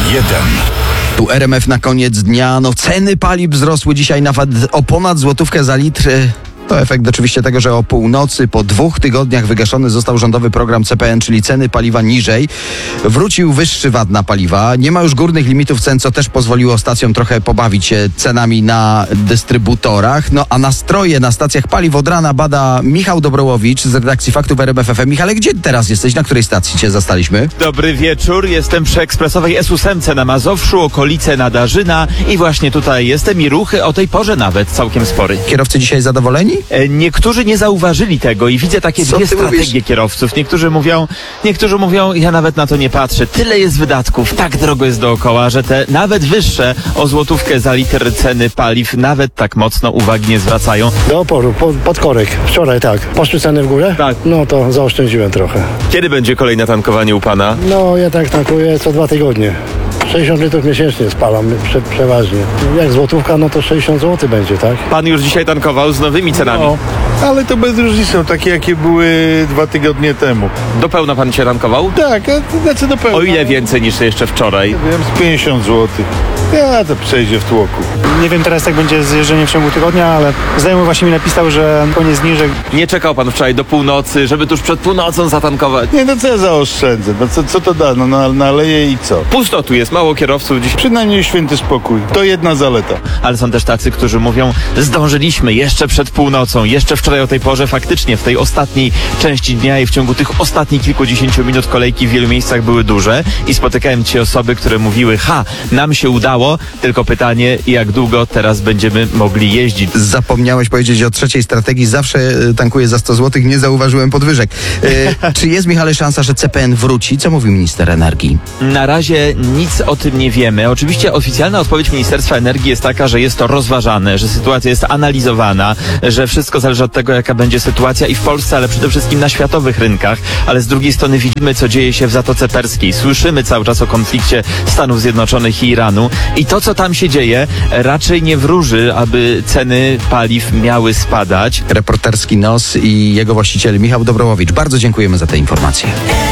Tu RMF na koniec dnia. Ceny paliw wzrosły dzisiaj nawet o ponad złotówkę za litr. To efekt oczywiście tego, że o północy po 2 tygodniach wygaszony został rządowy program CPN, czyli ceny paliwa niżej. Wrócił wyższy VAT na paliwa. Nie ma już górnych limitów cen, co też pozwoliło stacjom trochę pobawić się cenami na dystrybutorach. A nastroje na stacjach paliw od rana bada Michał Dobrołowicz z redakcji Faktów RMF FM. Michale, gdzie teraz jesteś? Na której stacji cię zastaliśmy? Dobry wieczór. Jestem przy ekspresowej S8 na Mazowszu, okolice Nadarzyna i właśnie tutaj jestem i ruchy o tej porze nawet całkiem spory. Kierowcy dzisiaj zadowoleni? Niektórzy nie zauważyli tego i widzę takie dwie strategie kierowców. Niektórzy mówią, ja nawet na to nie patrzę. Tyle jest wydatków, tak drogo jest dookoła, że te nawet wyższe o złotówkę za litr ceny paliw nawet tak mocno uwagi nie zwracają. Do oporu, pod korek. Wczoraj tak. Poszły ceny w górę? Tak. No to zaoszczędziłem trochę. Kiedy będzie kolejne tankowanie u pana? Ja tak tankuję co 2 tygodnie. 60 litrów miesięcznie spalam przeważnie. Jak złotówka, to 60 zł będzie, tak? Pan już dzisiaj tankował z nowymi cenami. Ale to bez różnicy, takie jakie były 2 tygodnie temu. Do pełna pan się tankował? Tak, a do pełna. O ile więcej niż jeszcze wczoraj? Wiem, z 50 zł. Ja to przejdzie w tłoku. Nie wiem teraz jak będzie z jeżdżeniem w ciągu tygodnia, ale znajomy właśnie mi napisał, że koniec zniżek. Nie czekał pan wczoraj do północy, żeby tuż przed północą zatankować? Nie, co ja zaoszczędzę? Co to da? Naleję i co? Pusto tu jest, mało kierowców dziś. Przynajmniej święty spokój. To jedna zaleta. Ale są też tacy, którzy mówią, zdążyliśmy jeszcze przed północą, jeszcze wczoraj o tej porze, faktycznie w tej ostatniej części dnia i w ciągu tych ostatnich kilkudziesięciu minut kolejki w wielu miejscach były duże i spotykałem ci osoby, które mówiły, nam się udało, tylko pytanie, jak długo teraz będziemy mogli jeździć. Zapomniałeś powiedzieć o trzeciej strategii. Zawsze tankuję za 100 zł, nie zauważyłem podwyżek. Czy jest, Michale, szansa, że CPN wróci? Co mówił minister energii? Na razie nic o tym nie wiemy. Oczywiście oficjalna odpowiedź Ministerstwa Energii jest taka, że jest to rozważane, że sytuacja jest analizowana, że wszystko zależy od tego, jaka będzie sytuacja i w Polsce, ale przede wszystkim na światowych rynkach. Ale z drugiej strony widzimy, co dzieje się w Zatoce Perskiej. Słyszymy cały czas o konflikcie Stanów Zjednoczonych i Iranu. I to, co tam się dzieje, raczej nie wróży, aby ceny paliw miały spadać. Reporterski nos i jego właściciel Michał Dobrołowicz. Bardzo dziękujemy za te informacje.